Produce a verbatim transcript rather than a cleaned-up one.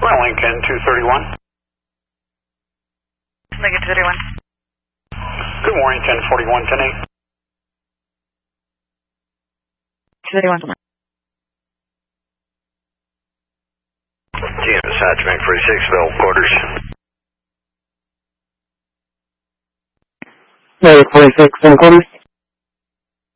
Lincoln two thirty-one. Lincoln two thirty-one. Good morning, ten forty-one, ten eight. two thirty-one. G M S Hatchback forty-six, Bell quarters. Bell forty-six, Bell quarters.